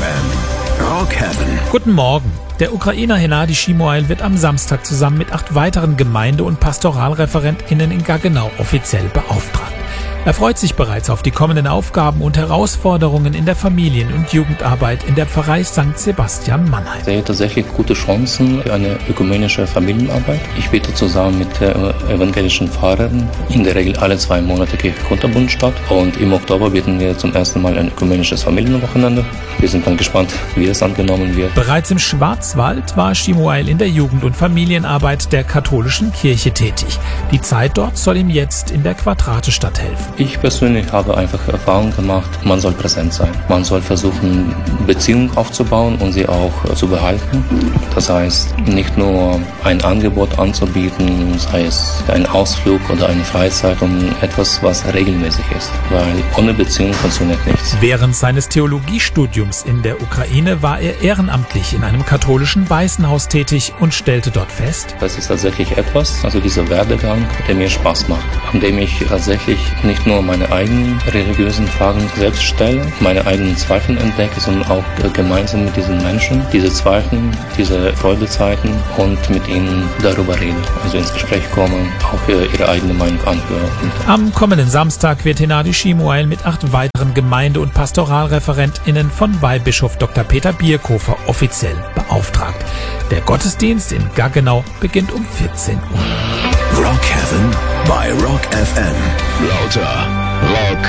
FM. Rock Heaven. Guten Morgen. Der Ukrainer Hennady Shimoil wird am Samstag zusammen mit 8 weiteren Gemeinde- und PastoralreferentInnen in Gaggenau offiziell beauftragt. Er freut sich bereits auf die kommenden Aufgaben und Herausforderungen in der Familien- und Jugendarbeit in der Pfarrei St. Sebastian Mannheim. Ich sehe tatsächlich gute Chancen für eine ökumenische Familienarbeit. Ich bete zusammen mit evangelischen Pfarrern in der Regel alle 2 Monate Kirchenkunterbund statt. Und im Oktober beten wir zum ersten Mal ein ökumenisches Familienwochenende. Wir sind dann gespannt, wie es angenommen wird. Bereits im Schwarzwald war Shimoil in der Jugend- und Familienarbeit der katholischen Kirche tätig. Die Zeit dort soll ihm jetzt in der Quadratestadt helfen. Ich persönlich habe einfach Erfahrung gemacht, man soll präsent sein. Man soll versuchen, Beziehungen aufzubauen und sie auch zu behalten. Das heißt, nicht nur ein Angebot anzubieten, sei es ein Ausflug oder eine Freizeit, sondern etwas, was regelmäßig ist. Weil ohne Beziehung funktioniert nichts. Während seines Theologiestudiums in der Ukraine war er ehrenamtlich in einem katholischen Waisenhaus tätig und stellte dort fest: Das ist tatsächlich etwas, also dieser Werdegang, der mir Spaß macht, an dem ich tatsächlich nicht nur meine eigenen religiösen Fragen selbst stelle, meine eigenen Zweifel entdecke, sondern auch gemeinsam mit diesen Menschen diese Zweifel, diese Freudezeiten und mit ihnen darüber rede, also ins Gespräch komme, auch ihre eigene Meinung anhöre. Am kommenden Samstag wird Hennady Shimoil mit 8 weiteren Gemeinde- und PastoralreferentInnen von Weihbischof Dr. Peter Bierkofer offiziell beauftragt. Der Gottesdienst in Gaggenau beginnt um 14 Uhr. Rock Heaven bei Rock FM. Lauter Rock